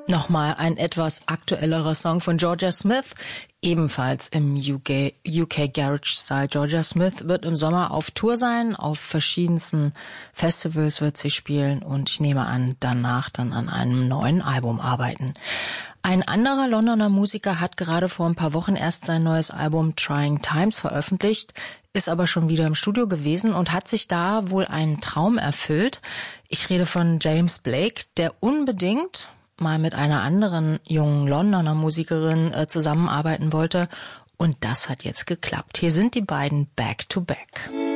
Nochmal ein etwas aktuellerer Song von Jorja Smith, ebenfalls im UK Garage Style. Jorja Smith wird im Sommer auf Tour sein, auf verschiedensten Festivals wird sie spielen und ich nehme an, danach dann an einem neuen Album arbeiten. Ein anderer Londoner Musiker hat gerade vor ein paar Wochen erst sein neues Album Trying Times veröffentlicht, ist aber schon wieder im Studio gewesen und hat sich da wohl einen Traum erfüllt. Ich rede von James Blake, der unbedingt mal mit einer anderen jungen Londoner Musikerin zusammenarbeiten wollte. Und das hat jetzt geklappt. Hier sind die beiden Back to Back.